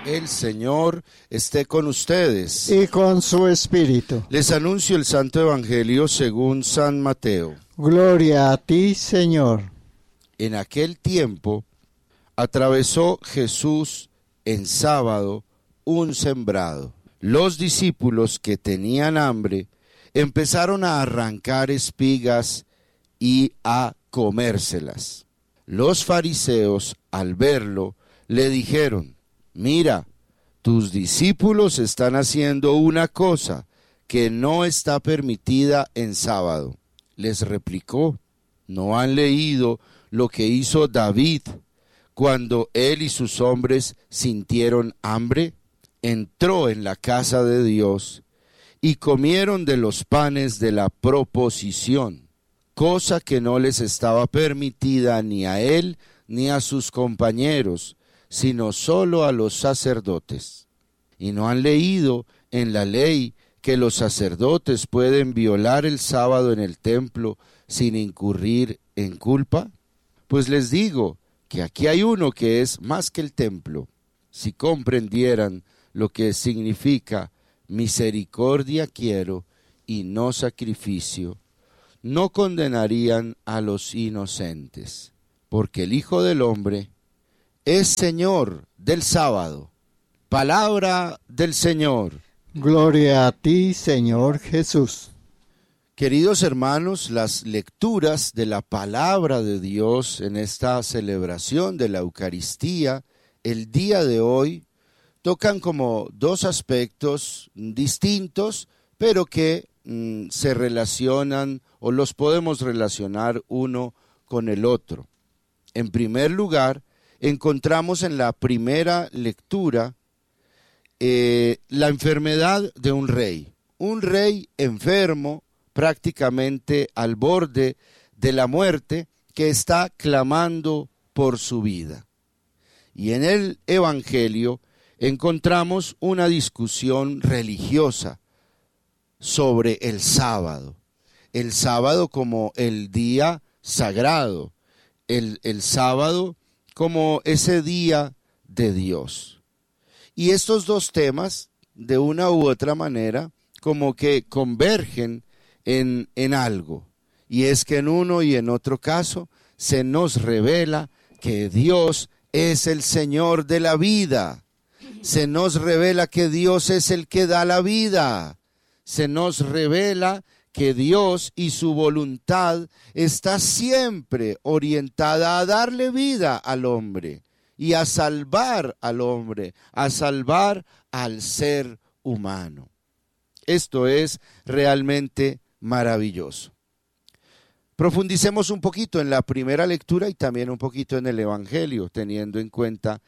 El Señor esté con ustedes. Y con su espíritu. Les anuncio el Santo Evangelio según San Mateo. Gloria a ti, Señor. En aquel tiempo atravesó Jesús en sábado un sembrado. Los discípulos que tenían hambre empezaron a arrancar espigas y a comérselas. Los fariseos, al verlo, le dijeron: Mira, tus discípulos están haciendo una cosa que no está permitida en sábado. Les replicó: ¿no han leído lo que hizo David cuando él y sus hombres sintieron hambre? Entró en la casa de Dios y comieron de los panes de la proposición, cosa que no les estaba permitida ni a él ni a sus compañeros, sino solo a los sacerdotes. ¿Y no han leído en la ley que los sacerdotes pueden violar el sábado en el templo sin incurrir en culpa? Pues les digo que aquí hay uno que es más que el templo. Si comprendieran lo que significa misericordia quiero y no sacrificio, no condenarían a los inocentes, porque el Hijo del Hombre es Señor del sábado. Palabra del Señor. Gloria a ti, Señor Jesús. Queridos hermanos, las lecturas de la palabra de Dios en esta celebración de la Eucaristía, el día de hoy, tocan como dos aspectos distintos, pero que se relacionan o los podemos relacionar uno con el otro. En primer lugar, encontramos en la primera lectura la enfermedad de un rey enfermo, prácticamente al borde de la muerte, que está clamando por su vida. Y en el Evangelio encontramos una discusión religiosa sobre el sábado como el día sagrado, el sábado como ese día de Dios. Y estos dos temas, de una u otra manera, como que convergen en algo. Y es que en uno y en otro caso se nos revela que Dios es el Señor de la vida. Se nos revela que Dios es el que da la vida. Se nos revela que Dios y su voluntad está siempre orientada a darle vida al hombre y a salvar al hombre, a salvar al ser humano. Esto es realmente maravilloso. Profundicemos un poquito en la primera lectura y también un poquito en el Evangelio, teniendo en cuenta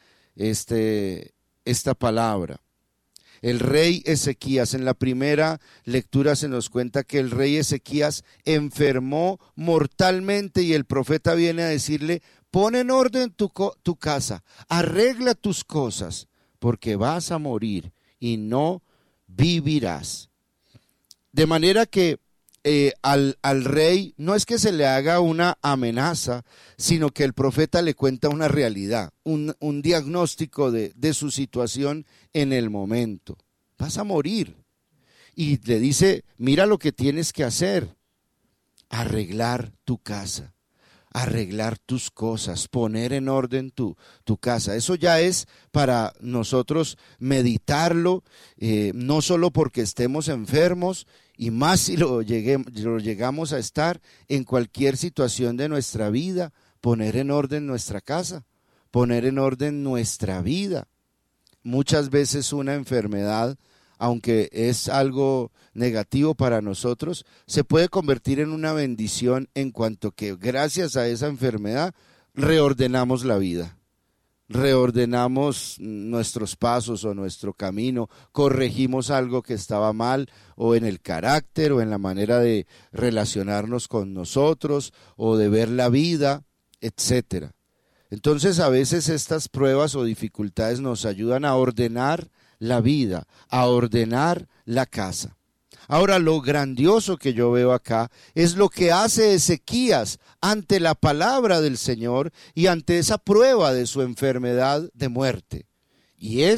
esta palabra. El rey Ezequías, en la primera lectura se nos cuenta que el rey Ezequías enfermó mortalmente y el profeta viene a decirle: pon en orden tu casa, arregla tus cosas, porque vas a morir y no vivirás. De manera que al rey no es que se le haga una amenaza, sino que el profeta le cuenta una realidad, un diagnóstico de su situación en el momento. Vas a morir. Y le dice: mira lo que tienes que hacer: arreglar tu casa, arreglar tus cosas, poner en orden tu casa. Eso ya es para nosotros meditarlo, no solo porque estemos enfermos, y más si lo llegamos a estar en cualquier situación de nuestra vida, poner en orden nuestra casa, poner en orden nuestra vida. Muchas veces una enfermedad, aunque es algo negativo para nosotros, se puede convertir en una bendición en cuanto que gracias a esa enfermedad reordenamos la vida. Reordenamos nuestros pasos o nuestro camino, corregimos algo que estaba mal, o en el carácter, o en la manera de relacionarnos con nosotros, o de ver la vida, etcétera. Entonces a veces estas pruebas o dificultades nos ayudan a ordenar la vida, a ordenar la casa. Ahora, lo grandioso que yo veo acá es lo que hace Ezequías ante la palabra del Señor y ante esa prueba de su enfermedad de muerte. Y es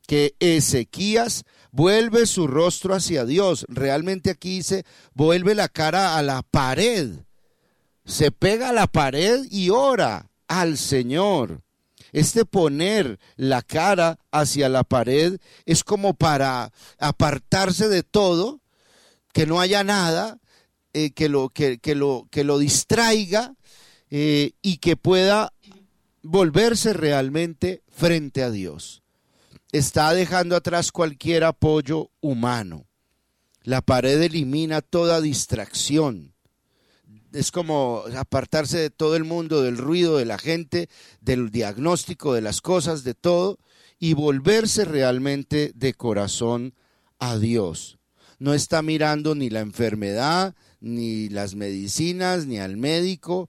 que Ezequías vuelve su rostro hacia Dios. Realmente aquí dice, vuelve la cara a la pared. Se pega a la pared y ora al Señor. Poner la cara hacia la pared es como para apartarse de todo, que no haya nada, que lo distraiga y que pueda volverse realmente frente a Dios. Está dejando atrás cualquier apoyo humano. La pared elimina toda distracción. Es como apartarse de todo el mundo, del ruido, de la gente, del diagnóstico, de las cosas, de todo, y volverse realmente de corazón a Dios. No está mirando ni la enfermedad, ni las medicinas, ni al médico.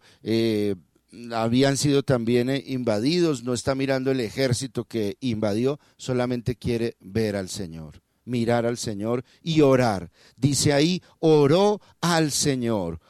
Habían sido también invadidos, no está mirando el ejército que invadió, solamente quiere ver al Señor, mirar al Señor y orar. Dice ahí, oró al Señor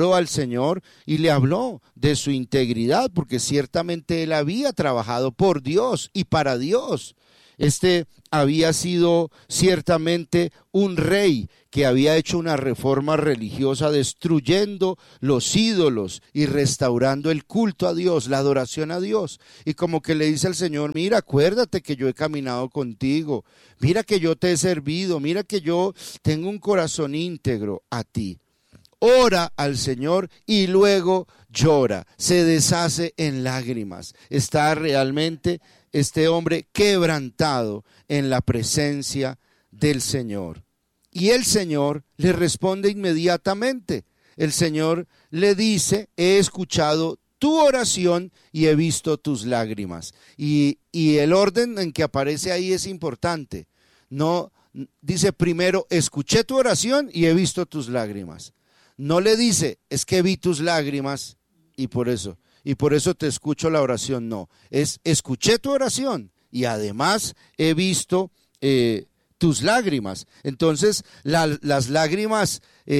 y le habló de su integridad, porque ciertamente él había trabajado por Dios y para Dios. Había sido ciertamente un rey que había hecho una reforma religiosa destruyendo los ídolos y restaurando el culto a Dios, la adoración a Dios. Y como que le dice al Señor, mira, acuérdate que yo he caminado contigo, mira que yo te he servido, mira que yo tengo un corazón íntegro a ti. Ora al Señor y luego llora, se deshace en lágrimas. Está realmente este hombre quebrantado en la presencia del Señor. Y el Señor le responde inmediatamente. El Señor le dice, he escuchado tu oración y he visto tus lágrimas. Y el orden en que aparece ahí es importante. No dice primero, escuché tu oración y he visto tus lágrimas. No le dice, es que vi tus lágrimas y por eso te escucho la oración. No, escuché tu oración y además he visto tus lágrimas. Entonces las lágrimas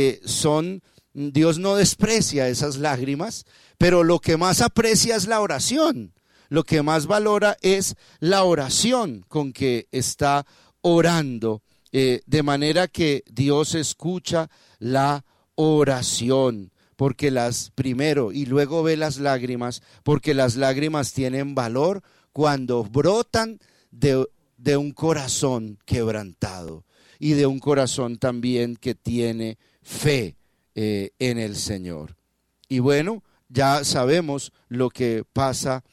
Dios no desprecia esas lágrimas, pero lo que más aprecia es la oración. Lo que más valora es la oración con que está orando, de manera que Dios escucha la oración, porque primero y luego ve las lágrimas, porque las lágrimas tienen valor cuando brotan de un corazón quebrantado y de un corazón también que tiene fe en el Señor. Y bueno, ya sabemos lo que pasa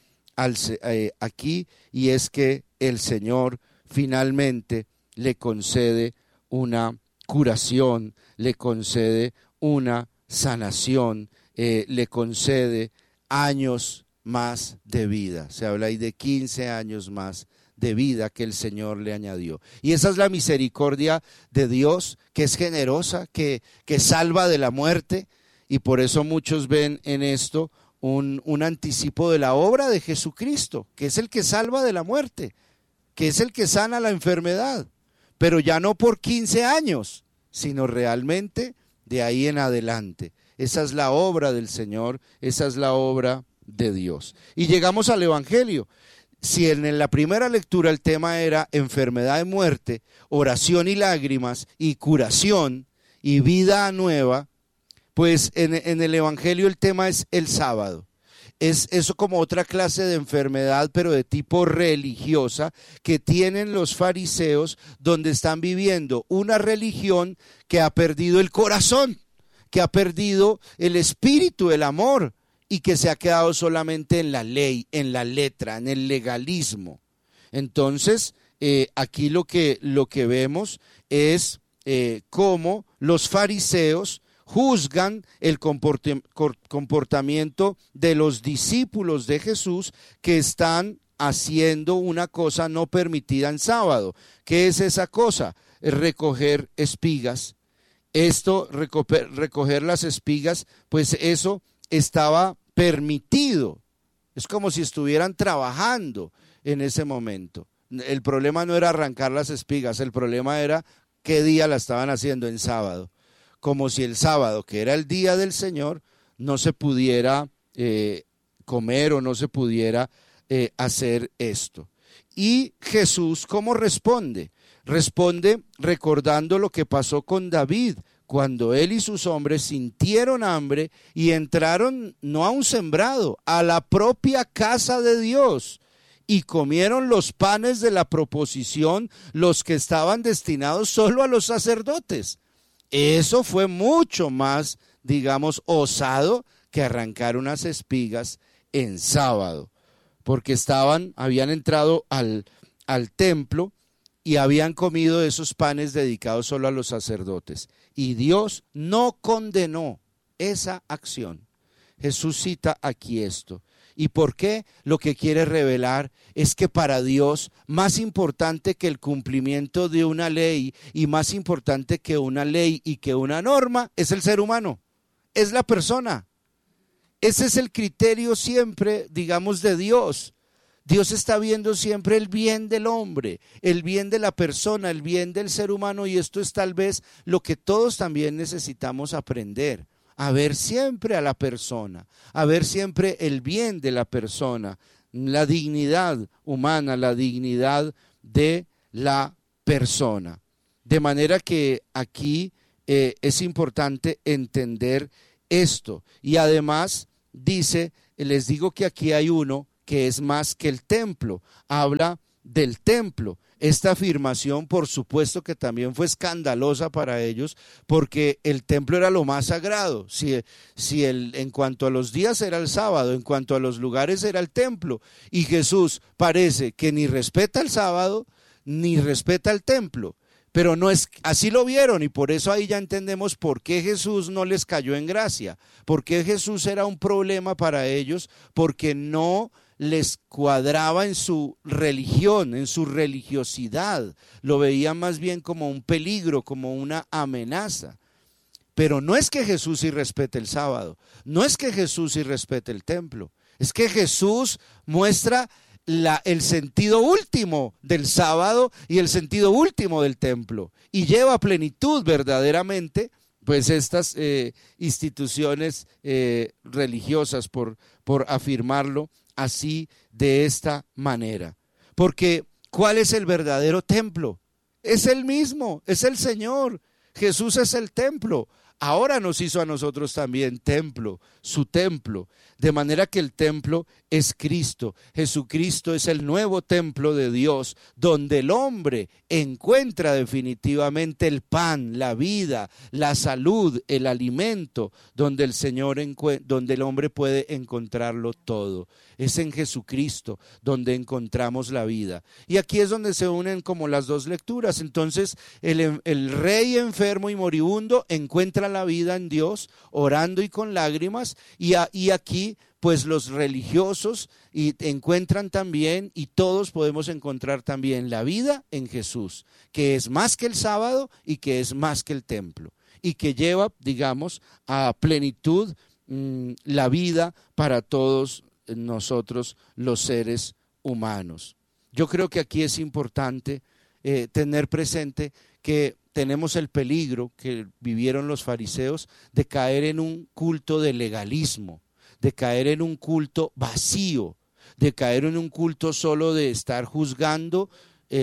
aquí, y es que el Señor finalmente le concede una curación, le concede una sanación, le concede años más de vida. Se habla ahí de 15 años más de vida que el Señor le añadió. Y esa es la misericordia de Dios, que es generosa, que salva de la muerte, y por eso muchos ven en esto un anticipo de la obra de Jesucristo, que es el que salva de la muerte, que es el que sana la enfermedad, pero ya no por 15 años, sino realmente de ahí en adelante. Esa es la obra del Señor, esa es la obra de Dios. Y llegamos al Evangelio. Si en la primera lectura el tema era enfermedad y muerte, oración y lágrimas, y curación y vida nueva, pues en el Evangelio el tema es el sábado. Es eso como otra clase de enfermedad, pero de tipo religiosa, que tienen los fariseos, donde están viviendo una religión que ha perdido el corazón, que ha perdido el espíritu, el amor, y que se ha quedado solamente en la ley, en la letra, en el legalismo. Entonces, aquí lo que vemos es cómo los fariseos juzgan el comportamiento de los discípulos de Jesús, que están haciendo una cosa no permitida en sábado. ¿Qué es esa cosa? Recoger espigas. Recoger las espigas, pues eso estaba permitido. Es como si estuvieran trabajando en ese momento. El problema no era arrancar las espigas, el problema era qué día la estaban haciendo, en sábado. Como si el sábado, que era el día del Señor, no se pudiera comer o no se pudiera hacer esto. Y Jesús, ¿cómo responde? Responde recordando lo que pasó con David, cuando él y sus hombres sintieron hambre y entraron no a un sembrado, a la propia casa de Dios, y comieron los panes de la proposición, los que estaban destinados solo a los sacerdotes. Eso fue mucho más, digamos, osado que arrancar unas espigas en sábado, porque habían entrado al templo y habían comido esos panes dedicados solo a los sacerdotes. Y Dios no condenó esa acción. Jesús cita aquí esto. ¿Y por qué? Lo que quiere revelar es que para Dios, más importante que el cumplimiento de una ley y más importante que una ley y que una norma, es el ser humano, es la persona. Ese es el criterio siempre, digamos, de Dios. Dios está viendo siempre el bien del hombre, el bien de la persona, el bien del ser humano, y esto es tal vez lo que todos también necesitamos aprender, a ver siempre a la persona, a ver siempre el bien de la persona, la dignidad humana, la dignidad de la persona. De manera que aquí es importante entender esto. Y además dice, les digo que aquí hay uno que es más que el templo, habla del templo. Esta afirmación, por supuesto que también fue escandalosa para ellos, porque el templo era lo más sagrado. En cuanto a los días era el sábado, en cuanto a los lugares era el templo, y Jesús parece que ni respeta el sábado, ni respeta el templo. Pero no es así, lo vieron, y por eso ahí ya entendemos por qué Jesús no les cayó en gracia, por qué Jesús era un problema para ellos, porque no les cuadraba en su religión, en su religiosidad, lo veían más bien como un peligro, como una amenaza. Pero no es que Jesús irrespete el sábado, no es que Jesús irrespete el templo, es que Jesús muestra el sentido último del sábado y el sentido último del templo, y lleva a plenitud verdaderamente pues estas instituciones religiosas, por afirmarlo así, de esta manera. Porque ¿cuál es el verdadero templo? Es el mismo, es el Señor. Jesús es el templo. Ahora nos hizo a nosotros también templo, su templo, de manera que el templo es Cristo. Jesucristo es el nuevo templo de Dios, donde el hombre encuentra definitivamente el pan, la vida, la salud, el alimento, donde donde el hombre puede encontrarlo todo. Es en Jesucristo donde encontramos la vida. Y aquí es donde se unen como las dos lecturas. Entonces el rey enfermo y moribundo encuentra la vida en Dios, orando y con lágrimas, y aquí pues los religiosos encuentran también, y todos podemos encontrar también la vida en Jesús, que es más que el sábado y que es más que el templo, y que lleva, digamos, a plenitud la vida para todos nosotros los seres humanos. Yo creo que aquí es importante tener presente que tenemos el peligro que vivieron los fariseos de caer en un culto de legalismo, de caer en un culto vacío, de caer en un culto solo de estar juzgando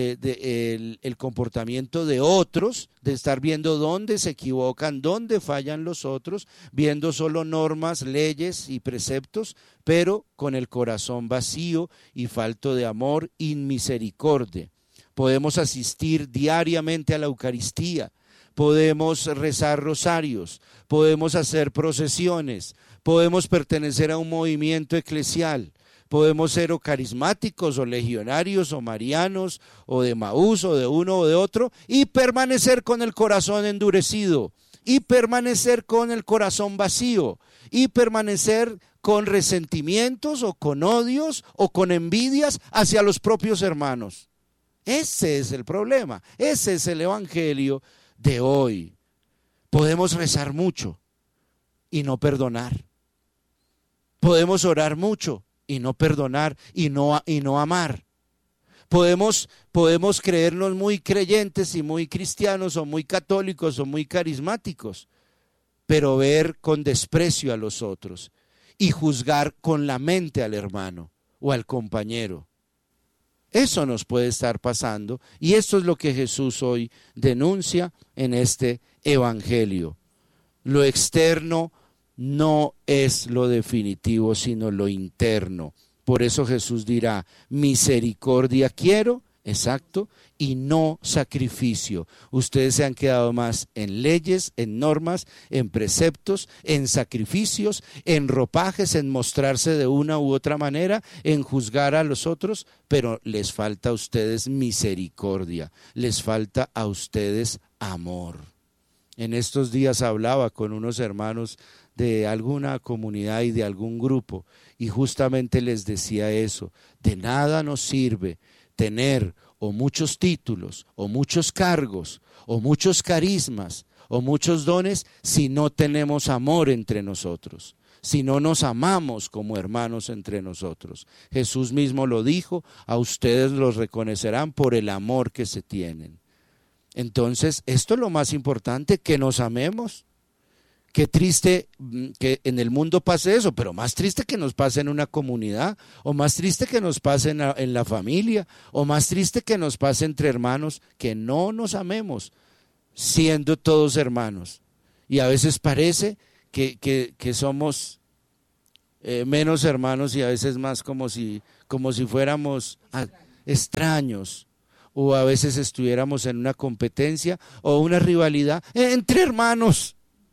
el comportamiento de otros, de estar viendo dónde se equivocan, dónde fallan los otros, viendo solo normas, leyes y preceptos, pero con el corazón vacío y falto de amor y misericordia. Podemos asistir diariamente a la Eucaristía, podemos rezar rosarios, podemos hacer procesiones, podemos pertenecer a un movimiento eclesial, podemos ser o carismáticos o legionarios o marianos o de Maús o de uno o de otro, y permanecer con el corazón endurecido, y permanecer con el corazón vacío, y permanecer con resentimientos o con odios o con envidias hacia los propios hermanos. Ese es el problema, ese es el evangelio de hoy. Podemos rezar mucho y no perdonar. Podemos orar mucho y no perdonar y no amar. Podemos creernos muy creyentes y muy cristianos o muy católicos o muy carismáticos, pero ver con desprecio a los otros y juzgar con la mente al hermano o al compañero. Eso nos puede estar pasando y esto es lo que Jesús hoy denuncia en este evangelio. Lo externo no es lo definitivo, sino lo interno. Por eso Jesús dirá, misericordia quiero, exacto, y no sacrificio. Ustedes se han quedado más en leyes, en normas, en preceptos, en sacrificios, en ropajes, en mostrarse de una u otra manera, en juzgar a los otros, pero les falta a ustedes misericordia, les falta a ustedes amor. En estos días hablaba con unos hermanos de alguna comunidad y de algún grupo y justamente les decía eso, de nada nos sirve tener o muchos títulos o muchos cargos o muchos carismas o muchos dones si no tenemos amor entre nosotros, si no nos amamos como hermanos entre nosotros. Jesús mismo lo dijo, a ustedes los reconocerán por el amor que se tienen. Entonces, esto es lo más importante, que nos amemos. Qué triste que en el mundo pase eso, pero más triste que nos pase en una comunidad, o más triste que nos pase en la familia, o más triste que nos pase entre hermanos, que no nos amemos, siendo todos hermanos. Y a veces parece que somos menos hermanos y a veces más como si fuéramos extraños. O a veces estuviéramos en una competencia o una rivalidad entre hermanos,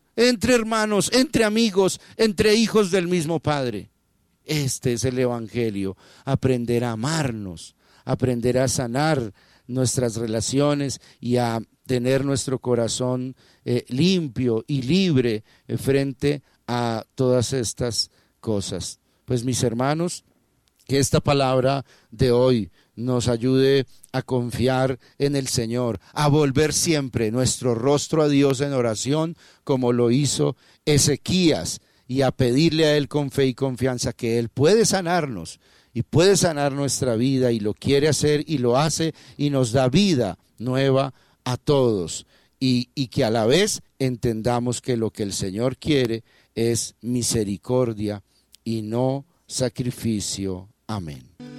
entre amigos, entre hijos del mismo Padre. Este es el evangelio, aprender a amarnos, aprender a sanar nuestras relaciones y a tener nuestro corazón limpio y libre frente a todas estas cosas. Pues mis hermanos, que esta palabra de hoy nos ayude a confiar en el Señor, a volver siempre nuestro rostro a Dios en oración, como lo hizo Ezequías, y a pedirle a Él con fe y confianza que Él puede sanarnos y puede sanar nuestra vida y lo quiere hacer y lo hace y nos da vida nueva a todos y que a la vez entendamos que lo que el Señor quiere es misericordia y no sacrificio. Amén.